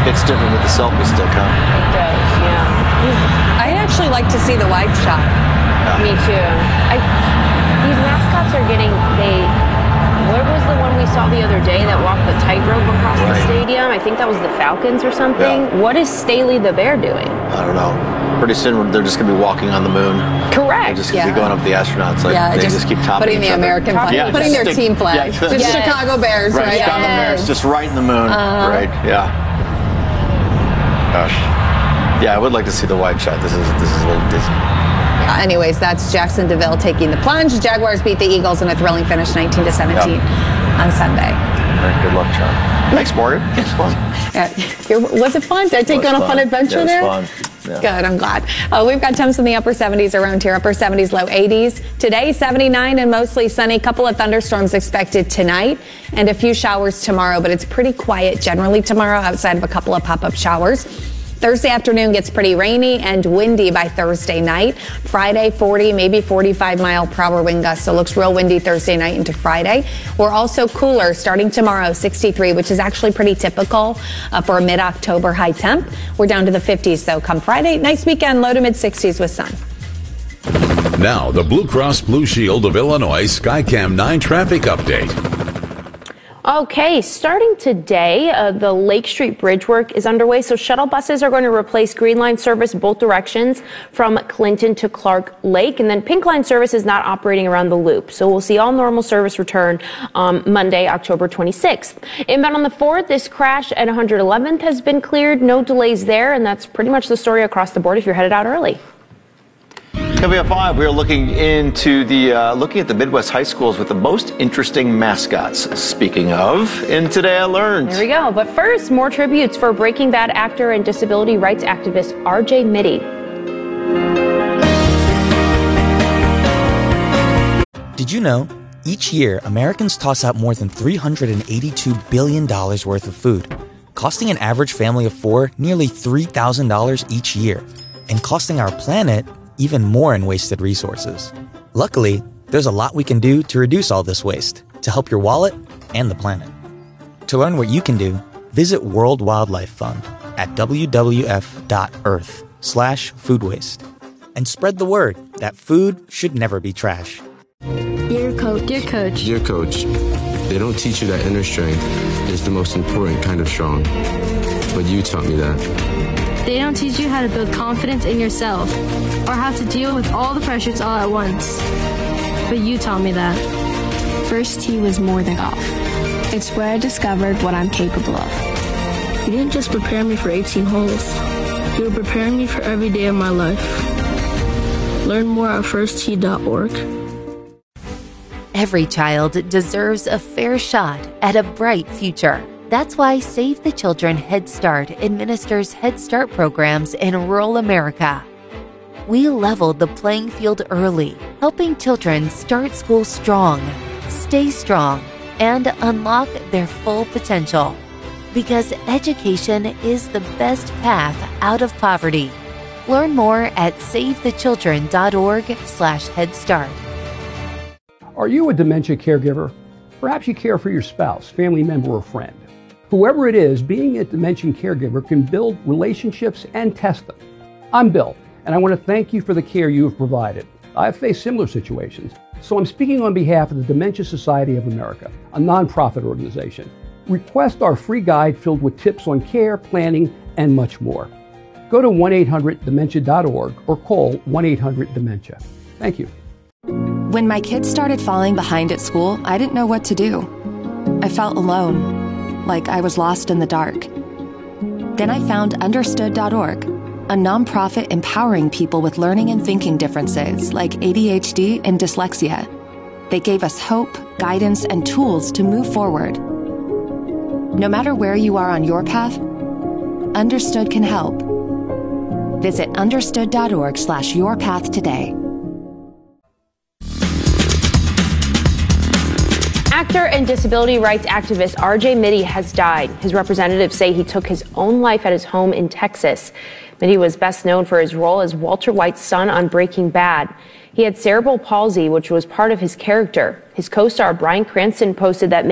It's different with the selfie stick, huh? It does, yeah. I'd actually like to see the wide shot. Me too. These mascots are getting, what was the one we saw the other day that walked the tightrope across the stadium? I think that was the Falcons or something. Yeah. What is Staley the Bear doing? I don't know. Pretty soon they're just going to be walking on the moon. Correct. They're just going to be going up with the astronauts. Like, they just keep topping putting the American flag, putting their team flag. Just Chicago Bears, right? Right on the Bears, just right in the moon. Right, yeah. Gosh. Yeah, I would like to see the wide shot. This is a little dismal. Anyways, that's Jackson DeVille taking the plunge. Jaguars beat the Eagles in a thrilling finish 19-17 on Sunday. All right, good luck, John. Thanks, Morgan. It was fun. Was it fun? Did I take you on a fun adventure there? It was fun. Yeah. Good, I'm glad. We've got temps in the upper 70s around here, upper 70s, low 80s. Today, 79 and mostly sunny. Couple of thunderstorms expected tonight and a few showers tomorrow, but it's pretty quiet generally tomorrow outside of a couple of pop-up showers. Thursday afternoon gets pretty rainy and windy by Thursday night. Friday, 40, maybe 45 mile per hour wind gusts. So it looks real windy Thursday night into Friday. We're also cooler starting tomorrow, 63, which is actually pretty typical for a mid-October high temp. We're down to the 50s, though, come Friday. Nice weekend, low to mid-60s with sun. Now, the Blue Cross Blue Shield of Illinois Skycam 9 traffic update. Okay, starting today, the Lake Street Bridge work is underway, so shuttle buses are going to replace Green Line service both directions from Clinton to Clark Lake, and then Pink Line service is not operating around the loop. So we'll see all normal service return Monday, October 26th. Inbound on the 4th, this crash at 111th has been cleared. No delays there, and that's pretty much the story across the board if you're headed out early. Coming up 5, we are looking at the Midwest high schools with the most interesting mascots. Speaking of, in Today I Learned. There we go. But first, more tributes for Breaking Bad actor and disability rights activist R.J. Mitte. Did you know? Each year, Americans toss out more than $382 billion worth of food, costing an average family of 4 nearly $3,000 each year, and costing our planet even more in wasted resources. Luckily, there's a lot we can do to reduce all this waste, to help your wallet and the planet. To learn what you can do, visit World Wildlife Fund at wwf.earth/food waste. And spread the word that food should never be trash. Dear Coach. Dear Coach. Dear Coach, they don't teach you that inner strength is the most important kind of strong. But you taught me that. They don't teach you how to build confidence in yourself or how to deal with all the pressures all at once. But you taught me that. First tee was more than golf. It's where I discovered what I'm capable of. You didn't just prepare me for 18 holes. You were preparing me for every day of my life. Learn more at firsttee.org. Every child deserves a fair shot at a bright future. That's why Save the Children Head Start administers Head Start programs in rural America. We leveled the playing field early, helping children start school strong, stay strong, and unlock their full potential. Because education is the best path out of poverty. Learn more at savethechildren.org/Head Start. Are you a dementia caregiver? Perhaps you care for your spouse, family member, or friend. Whoever it is, being a dementia caregiver can build relationships and test them. I'm Bill, and I want to thank you for the care you have provided. I've faced similar situations, so I'm speaking on behalf of the Dementia Society of America, a nonprofit organization. Request our free guide filled with tips on care, planning, and much more. Go to 1-800-DEMENTIA.org or call 1-800-DEMENTIA. Thank you. When my kids started falling behind at school, I didn't know what to do. I felt alone, like I was lost in the dark. Then I found Understood.org, a nonprofit empowering people with learning and thinking differences like ADHD and dyslexia. They gave us hope, guidance, and tools to move forward. No matter where you are on your path, Understood can help. Visit understood.org/yourpath today. Actor and disability rights activist R.J. Mitte has died. His representatives say he took his own life at his home in Texas. Mitte was best known for his role as Walter White's son on Breaking Bad. He had cerebral palsy, which was part of his character. His co-star Bryan Cranston posted that